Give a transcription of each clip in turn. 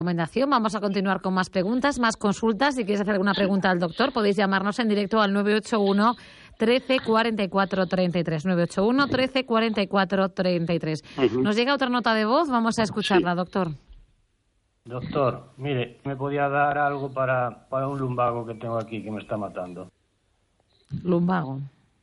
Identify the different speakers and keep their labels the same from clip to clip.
Speaker 1: Recomendación. Vamos a continuar con más preguntas, más consultas. Si quieres hacer alguna pregunta al doctor, podéis llamarnos en directo al 981 13 44 33. 981 13 44 33. Nos llega otra nota de voz, vamos a escucharla, doctor.
Speaker 2: Doctor, mire, ¿me podía dar algo para un lumbago que tengo aquí que me está matando?
Speaker 1: Lumbago.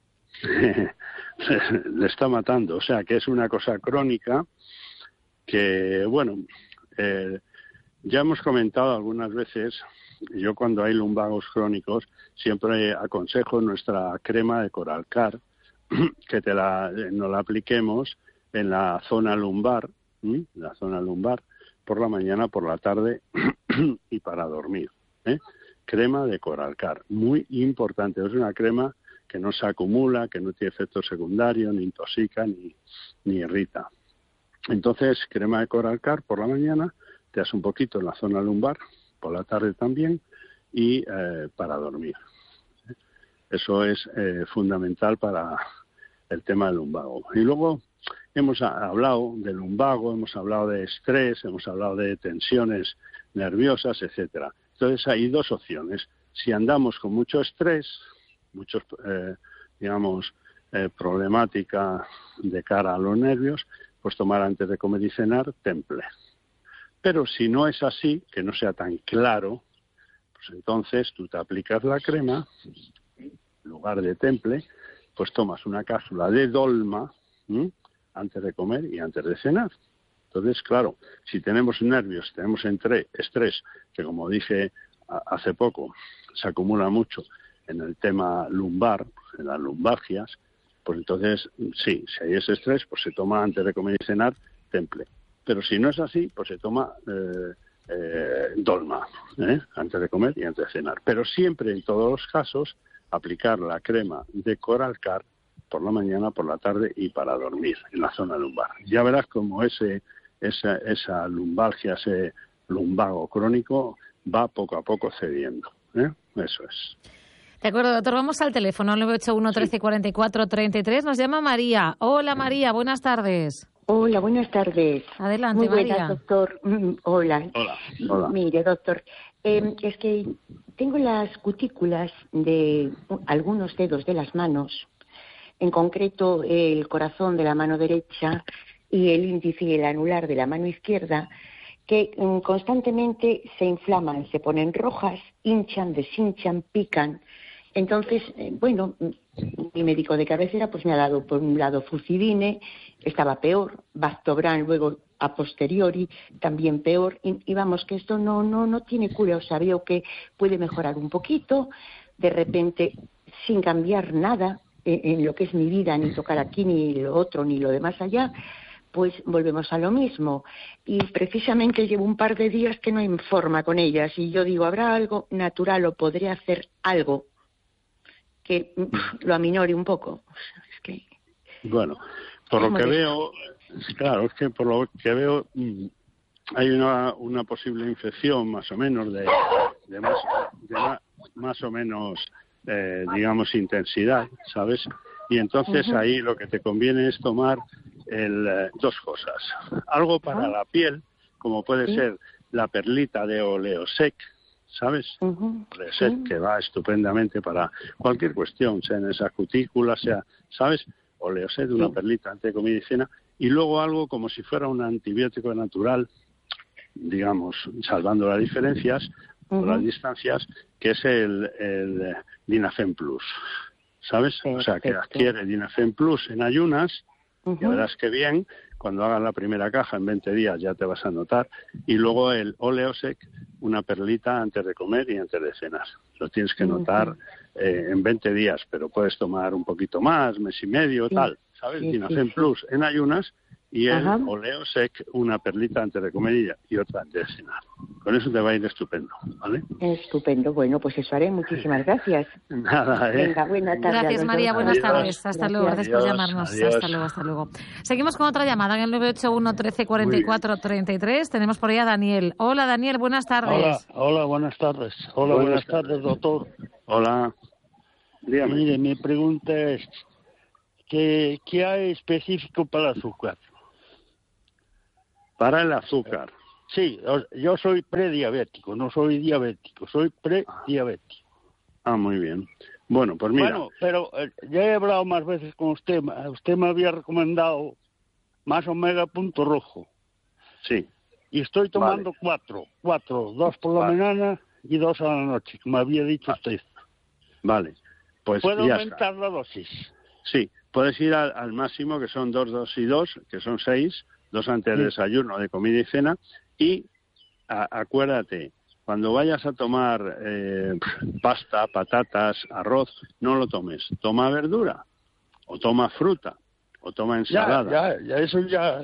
Speaker 3: Le está matando, o sea que es una cosa crónica que, bueno, ya hemos comentado algunas veces. Yo cuando hay lumbagos crónicos siempre aconsejo nuestra crema de Coralcar, que nos la apliquemos en la zona lumbar, por la mañana, por la tarde y para dormir. Crema de Coralcar, muy importante. Es una crema que no se acumula, que no tiene efecto secundario, ni intoxica, ni irrita. Entonces, crema de Coralcar por la mañana, te das un poquito en la zona lumbar, por la tarde también, y para dormir. Eso es fundamental para el tema del lumbago. Y luego hemos hablado del lumbago, hemos hablado de estrés, hemos hablado de tensiones nerviosas, etcétera. Entonces hay dos opciones. Si andamos con mucho estrés, problemática de cara a los nervios, pues tomar antes de comer y cenar Temple. Pero si no es así, que no sea tan claro, pues entonces tú te aplicas la crema, en lugar de Temple, pues tomas una cápsula de Dolma antes de comer y antes de cenar. Entonces, claro, si tenemos nervios, tenemos estrés, que como dije hace poco, se acumula mucho en el tema lumbar, en las lumbalgias, pues entonces, sí, si hay ese estrés, pues se toma antes de comer y cenar Temple. Pero si no es así, pues se toma Dolma, antes de comer y antes de cenar. Pero siempre, en todos los casos, aplicar la crema de Coralcar por la mañana, por la tarde y para dormir en la zona lumbar. Ya verás cómo esa lumbalgia, ese lumbago crónico va poco a poco cediendo. Eso es.
Speaker 1: De acuerdo, doctor. Vamos al teléfono, 981 13 44 33. Nos llama María. Hola, María. Buenas tardes.
Speaker 4: Hola, buenas tardes.
Speaker 1: Adelante,
Speaker 4: muy buenas,
Speaker 1: María.
Speaker 4: Doctor. Hola.
Speaker 3: Hola.
Speaker 4: Mire, doctor, es que tengo las cutículas de algunos dedos de las manos, en concreto el corazón de la mano derecha y el índice y el anular de la mano izquierda, que constantemente se inflaman, se ponen rojas, hinchan, deshinchan, pican. Entonces, mi médico de cabecera pues me ha dado por un lado Fucidine, estaba peor, Bactobran luego a posteriori, también peor, y vamos, que esto no tiene cura. O sea, veo que puede mejorar un poquito, de repente, sin cambiar nada en lo que es mi vida, ni tocar aquí, ni lo otro, ni lo de más allá, pues volvemos a lo mismo. Y precisamente llevo un par de días que no hay forma con ellas, y yo digo, ¿habrá algo natural o podré hacer algo que lo aminore un poco? Es que...
Speaker 3: Bueno, por lo que veo, claro, es que por lo que veo hay una posible infección más o menos de más o menos, digamos, intensidad, ¿sabes? Y entonces ahí lo que te conviene es tomar dos cosas. Algo para la piel, como puede ser la perlita de Oleosec, ¿sabes? Oleosec, que va estupendamente para cualquier cuestión, sea en esa cutícula, sea, ¿sabes? Oleosec, una perlita antes de comida y cena. Y luego algo como si fuera un antibiótico natural, digamos, salvando las diferencias o las distancias, que es el Dinafen Plus, ¿sabes? O sea, que adquiere Dinafen Plus en ayunas. Ya verás que bien, cuando hagas la primera caja en 20 días ya te vas a notar. Y luego el Oleosec, una perlita antes de comer y antes de cenar. Lo tienes que notar en 20 días, pero puedes tomar un poquito más, mes y medio, tal. ¿Sabes? Dinafen Plus en ayunas y el Oleosec, una perlita antes de comer y otra antes de cenar. Con eso te va a ir estupendo, ¿vale?
Speaker 4: Estupendo. Bueno, pues eso haré. Muchísimas gracias.
Speaker 3: Nada,
Speaker 4: Venga, buenas tardes.
Speaker 1: Gracias, María. Buenas tardes. Hasta luego.
Speaker 3: Adiós.
Speaker 1: Gracias por llamarnos.
Speaker 3: Adiós.
Speaker 1: Hasta luego. Seguimos con otra llamada en el 981 13 44 33. Tenemos por ahí a Daniel. Hola, Daniel. Buenas tardes.
Speaker 5: Hola, buenas tardes. Hola, buenas tardes, doctor.
Speaker 3: Hola. Dígame.
Speaker 5: Mire, mi pregunta es, ¿qué hay específico para el azúcar?
Speaker 3: Para el azúcar.
Speaker 5: Sí, yo soy prediabético, no soy diabético, soy prediabético.
Speaker 3: Muy bien. Bueno, pues mira.
Speaker 5: Bueno, pero ya he hablado más veces con usted. Usted me había recomendado Más Omega Punto Rojo.
Speaker 3: Sí.
Speaker 5: Y estoy tomando cuatro, 2 por la mañana y 2 a la noche, como había dicho usted.
Speaker 3: Vale, pues
Speaker 5: ¿Puedo
Speaker 3: ya
Speaker 5: aumentar
Speaker 3: está.
Speaker 5: la dosis?
Speaker 3: Sí, puedes ir al máximo, que son 2, 2 y 2, que son 6, 2 antes del desayuno, de comida y cena, y acuérdate, cuando vayas a tomar pasta, patatas, arroz, no lo tomes. Toma verdura, o toma fruta, o toma ensalada.
Speaker 5: Ya, eso ya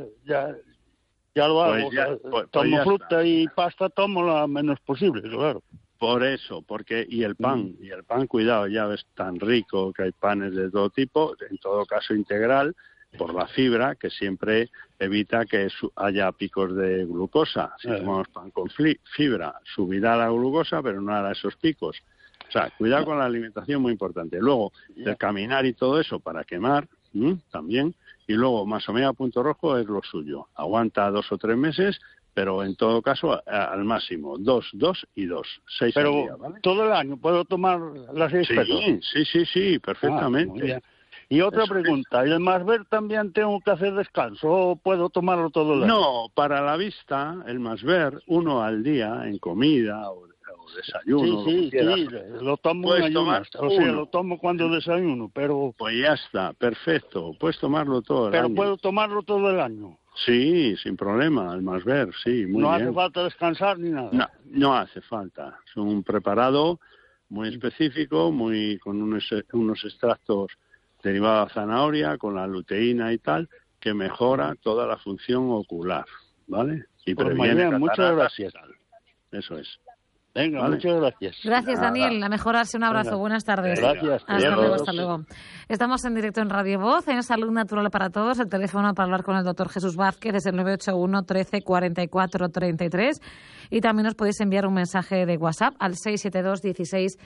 Speaker 5: lo hago. Tomo fruta está. Y pasta, tomo lo menos posible, claro.
Speaker 3: Por eso, porque y el pan, cuidado, ya ves, tan rico que hay panes de todo tipo, en todo caso integral, por la fibra, que siempre evita que haya picos de glucosa. Si tomamos pan con fibra, subirá la glucosa, pero no hará esos picos. O sea, cuidado con la alimentación, muy importante. Luego, el caminar y todo eso para quemar, también. Y luego, Más Omega Punto Rojo es lo suyo. Aguanta 2 o 3 meses, pero en todo caso, al máximo, 2, 2 y 2. 6 al día, ¿vale?
Speaker 5: Todo el año puedo tomar las 6 pesos.
Speaker 3: Sí, perfectamente.
Speaker 5: Y otra pregunta, ¿el Masver también tengo que hacer descanso o puedo tomarlo todo el año?
Speaker 3: No, para la vista, el Masver, 1 al día en comida o desayuno.
Speaker 5: Sí, lo tomo en ayunas, o sea, lo tomo cuando desayuno, pero...
Speaker 3: Pues ya está, perfecto, puedes tomarlo todo el año.
Speaker 5: Pero puedo tomarlo todo el año.
Speaker 3: Sí, sin problema, el Masver, sí, muy bien.
Speaker 5: No hace falta descansar ni nada.
Speaker 3: No hace falta, es un preparado muy específico, con unos extractos derivados de zanahoria, con la luteína y tal, que mejora toda la función ocular, ¿vale? Y
Speaker 5: pues
Speaker 3: previene
Speaker 5: cataratas. Muchas gracias.
Speaker 3: Eso es.
Speaker 5: Venga,
Speaker 3: ¿vale?
Speaker 5: Muchas gracias.
Speaker 1: Gracias, Daniel. A mejorarse. Un abrazo.
Speaker 5: Venga.
Speaker 1: Buenas tardes.
Speaker 5: Gracias.
Speaker 1: Hasta luego. Estamos en directo en Radio Voz, en Salud Natural para Todos. El teléfono para hablar con el doctor Jesús Vázquez es el 981 13 44 33. Y también os podéis enviar un mensaje de WhatsApp al 672 16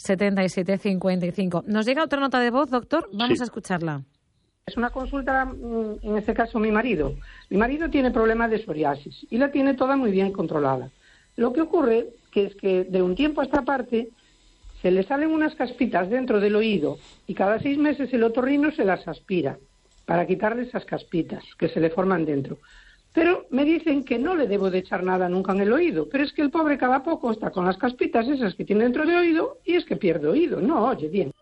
Speaker 1: 77 55. Nos llega otra nota de voz, doctor. Vamos a escucharla.
Speaker 6: Es una consulta, en este caso, mi marido. Mi marido tiene problemas de psoriasis y la tiene toda muy bien controlada. Lo que ocurre que es que de un tiempo a esta parte se le salen unas caspitas dentro del oído y cada 6 meses el otorrino se las aspira para quitarle esas caspitas que se le forman dentro. Pero me dicen que no le debo de echar nada nunca en el oído, pero es que el pobre cada poco está con las caspitas esas que tiene dentro del oído y es que pierde oído, no oye bien.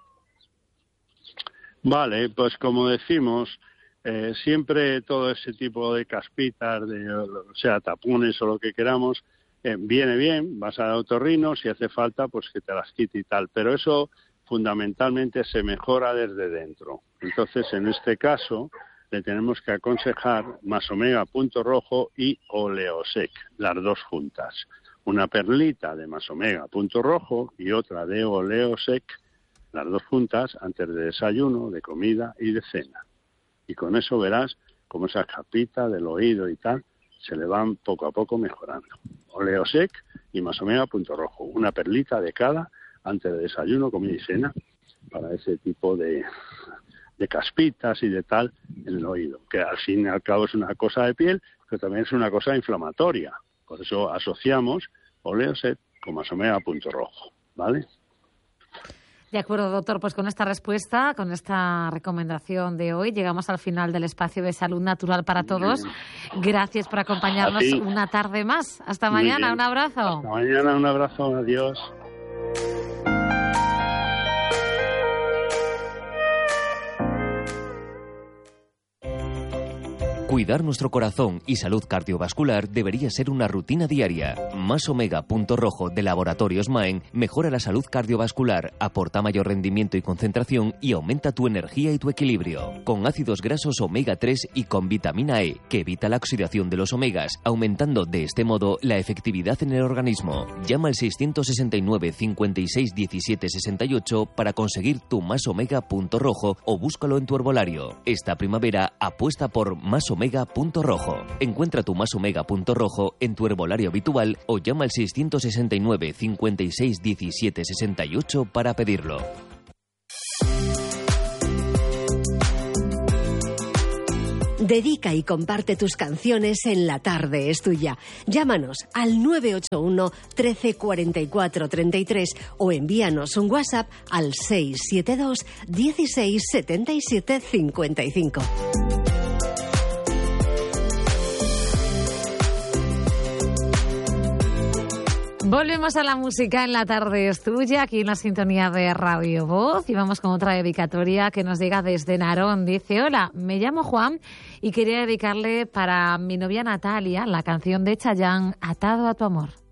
Speaker 3: Vale, pues como decimos, siempre todo ese tipo de caspitas, o sea, tapones o lo que queramos, viene bien, vas al otorrino, si hace falta, pues que te las quite y tal. Pero eso fundamentalmente se mejora desde dentro. Entonces, en este caso, le tenemos que aconsejar Más Omega Punto Rojo y Oleosec, las dos juntas. Una perlita de Más Omega Punto Rojo y otra de Oleosec, las dos juntas, antes de desayuno, de comida y de cena. Y con eso verás cómo esas capitas del oído y tal se le van poco a poco mejorando. Oleosec y Más Omega Punto Rojo, una perlita de cada antes de desayuno, comida y cena, para ese tipo de caspitas y de tal en el oído, que al fin y al cabo es una cosa de piel, pero también es una cosa inflamatoria. Por eso asociamos Oleosec con Más Omega Punto Rojo, ¿vale?
Speaker 1: De acuerdo, doctor. Pues con esta respuesta, con esta recomendación de hoy, llegamos al final del espacio de Salud Natural para Todos. Gracias por acompañarnos una tarde más. Hasta mañana. Un abrazo.
Speaker 3: Hasta mañana. Un abrazo. Adiós.
Speaker 7: Cuidar nuestro corazón y salud cardiovascular debería ser una rutina diaria. Más Omega Punto Rojo de Laboratorios Maen mejora la salud cardiovascular, aporta mayor rendimiento y concentración y aumenta tu energía y tu equilibrio. Con ácidos grasos omega 3 y con vitamina E, que evita la oxidación de los omegas, aumentando de este modo la efectividad en el organismo. Llama al 669 56 17 68 para conseguir tu Más Omega Punto Rojo o búscalo en tu herbolario. Esta primavera apuesta por Más Omega Punto Rojo. Encuentra tu Más Omega Punto Rojo en tu herbolario habitual o llama al 669 56 17 68 para pedirlo.
Speaker 8: Dedica y comparte tus canciones en La Tarde es Tuya. Llámanos al 981 13 44 33 o envíanos un WhatsApp al 672 16 77 55.
Speaker 1: Volvemos a la música en La Tarde es Tuya, aquí en la sintonía de Radio Voz, y vamos con otra dedicatoria que nos llega desde Narón. Dice: hola, me llamo Juan y quería dedicarle para mi novia Natalia la canción de Chayanne, Atado a tu amor.